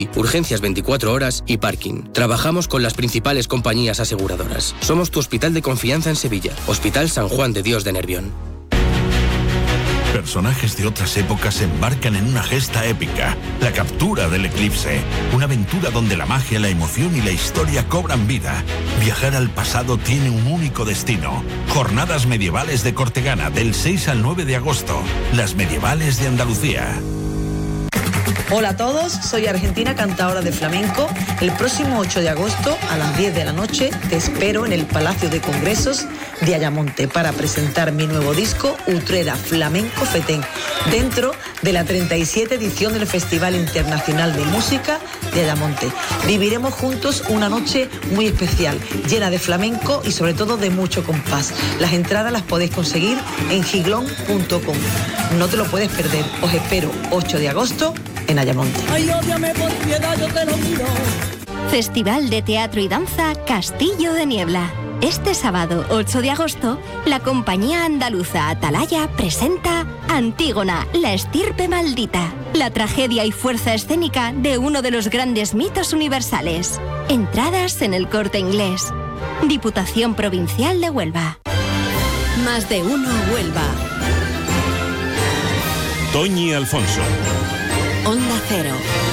Urgencias 24 horas y parking. Trabajamos con las principales compañías aseguradoras. Somos tu hospital de confianza en Sevilla. Hospital San Juan de Dios de Nervión. Personajes de otras épocas se embarcan en una gesta épica, la captura del eclipse, una aventura donde la magia, la emoción y la historia cobran vida. Viajar al pasado tiene un único destino. Jornadas medievales de Cortegana, del 6 al 9 de agosto. Las medievales de Andalucía. Hola a todos, soy Argentina, cantadora de flamenco. El próximo 8 de agosto a las 10 de la noche te espero en el Palacio de Congresos de Ayamonte para presentar mi nuevo disco Utrera Flamenco Fetén, dentro de la 37 edición del Festival Internacional de Música de Ayamonte. Viviremos juntos una noche muy especial, llena de flamenco y sobre todo de mucho compás. Las entradas las podéis conseguir en giglón.com. No te lo puedes perder. Os espero 8 de agosto en Ayamonte. Ay, ódiame por piedad, yo te lo miro. Festival de Teatro y Danza Castillo de Niebla. Este sábado 8 de agosto, la compañía andaluza Atalaya presenta Antígona, la estirpe maldita, la tragedia y fuerza escénica de uno de los grandes mitos universales. Entradas en El Corte Inglés. Diputación Provincial de Huelva. Más de uno Huelva. Toñi Alfonso. Onda Cero.